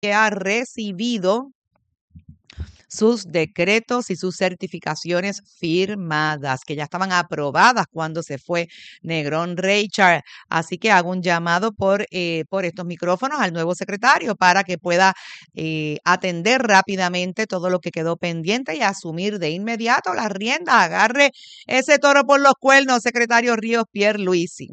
que ha recibido sus decretos y sus certificaciones firmadas, que ya estaban aprobadas cuando se fue Negrón Reichard. Así que hago un llamado por estos micrófonos al nuevo secretario para que pueda atender rápidamente todo lo que quedó pendiente y asumir de inmediato las riendas. Agarre ese toro por los cuernos, secretario Ríos Pierluisi.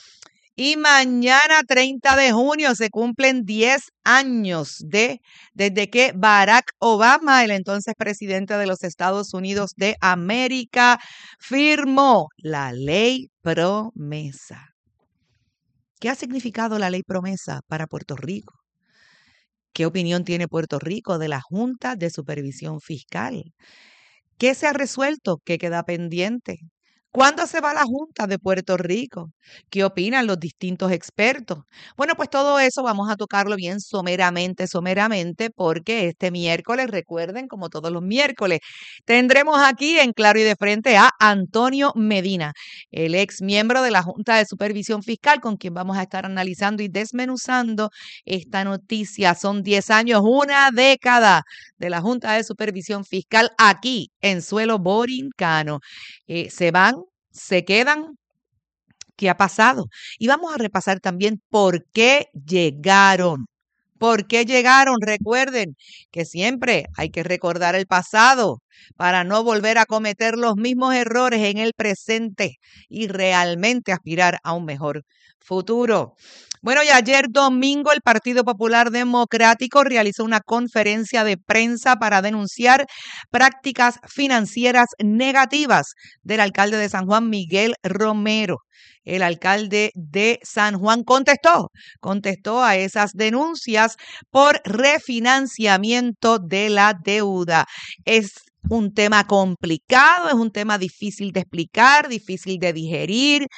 Y mañana, 30 de junio, se cumplen 10 años desde que Barack Obama, el entonces presidente de los Estados Unidos de América, firmó la ley promesa. ¿Qué ha significado la ley promesa para Puerto Rico? ¿Qué opinión tiene Puerto Rico de la Junta de Supervisión Fiscal? ¿Qué se ha resuelto? ¿Qué queda pendiente? ¿Cuándo se va la Junta de Puerto Rico? ¿Qué opinan los distintos expertos? Bueno, pues todo eso vamos a tocarlo bien someramente, porque este miércoles, recuerden, como todos los miércoles, tendremos aquí en Claro y de Frente a Antonio Medina, el ex miembro de la Junta de Supervisión Fiscal, con quien vamos a estar analizando y desmenuzando esta noticia. Son 10 años, una década de la Junta de Supervisión Fiscal aquí en suelo borincano. Se van, se quedan. ¿Qué ha pasado? Y vamos a repasar también por qué llegaron. ¿Por qué llegaron? Recuerden que siempre hay que recordar el pasado para no volver a cometer los mismos errores en el presente y realmente aspirar a un mejor futuro. Bueno, y ayer domingo el Partido Popular Democrático realizó una conferencia de prensa para denunciar prácticas financieras negativas del alcalde de San Juan, Miguel Romero. El alcalde de San Juan contestó a esas denuncias por refinanciamiento de la deuda. Es un tema complicado, es un tema difícil de explicar, difícil de digerir.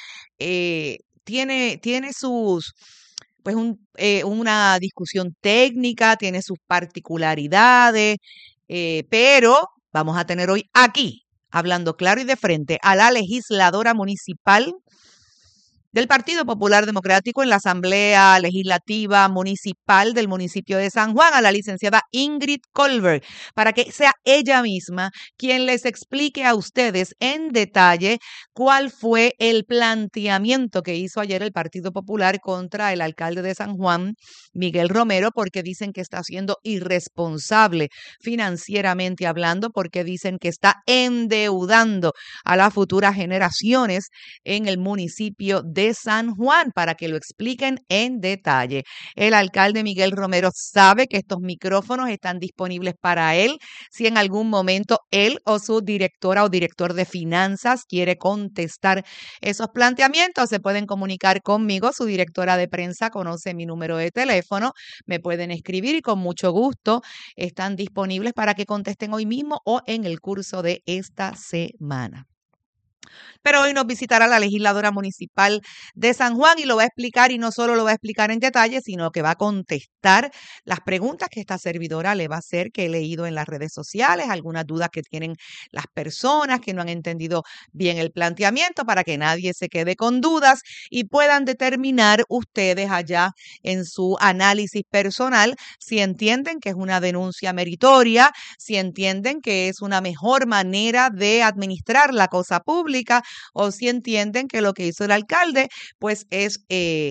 Tiene sus, pues una discusión técnica, tiene sus particularidades, pero vamos a tener hoy aquí, hablando claro y de frente, a la legisladora municipal del Partido Popular Democrático en la Asamblea Legislativa Municipal del municipio de San Juan, a la licenciada Ingrid Colbert, para que sea ella misma quien les explique a ustedes en detalle cuál fue el planteamiento que hizo ayer el Partido Popular contra el alcalde de San Juan, Miguel Romero, porque dicen que está siendo irresponsable financieramente hablando, porque dicen que está endeudando a las futuras generaciones en el municipio de San Juan, para que lo expliquen en detalle. El alcalde Miguel Romero sabe que estos micrófonos están disponibles para él. Si en algún momento él o su directora o director de finanzas quiere contestar esos planteamientos, se pueden comunicar conmigo. Su directora de prensa conoce mi número de teléfono. Me pueden escribir y con mucho gusto están disponibles para que contesten hoy mismo o en el curso de esta semana. Pero hoy nos visitará la legisladora municipal de San Juan y lo va a explicar, y no solo lo va a explicar en detalle, sino que va a contestar las preguntas que esta servidora le va a hacer, que he leído en las redes sociales, algunas dudas que tienen las personas que no han entendido bien el planteamiento, para que nadie se quede con dudas y puedan determinar ustedes allá en su análisis personal si entienden que es una denuncia meritoria, si entienden que es una mejor manera de administrar la cosa pública, o si entienden que lo que hizo el alcalde pues es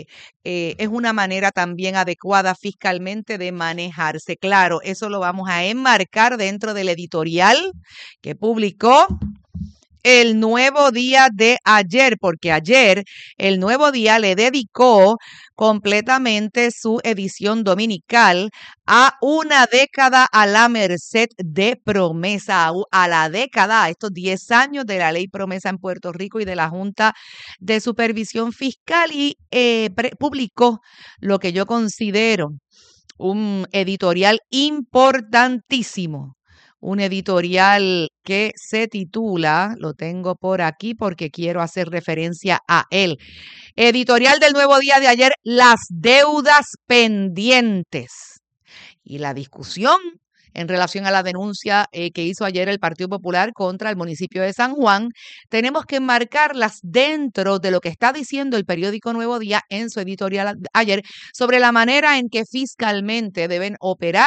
una manera también adecuada fiscalmente de manejarse. Claro, eso lo vamos a enmarcar dentro del editorial que publicó El Nuevo Día de ayer, porque ayer El Nuevo Día le dedicó completamente su edición dominical a una década a la merced de promesa, a la década, a estos 10 años de la ley promesa en Puerto Rico y de la Junta de Supervisión Fiscal, y publicó lo que yo considero un editorial importantísimo. Un editorial que se titula, lo tengo por aquí porque quiero hacer referencia a él. Editorial del Nuevo Día de ayer, Las deudas pendientes. Y la discusión en relación a la denuncia que hizo ayer el Partido Popular contra el municipio de San Juan, tenemos que enmarcarlas dentro de lo que está diciendo el periódico Nuevo Día en su editorial ayer sobre la manera en que fiscalmente deben operar